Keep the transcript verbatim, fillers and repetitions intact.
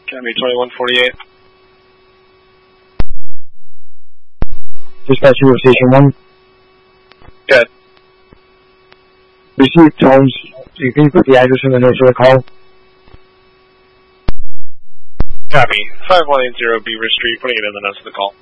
Copy twenty-one forty-eight. Dispatch to Station one. Good. Received tones. You can put the address in the notes of the call. Copy. five one eight zero Beaver Street, putting it in the notes of the call.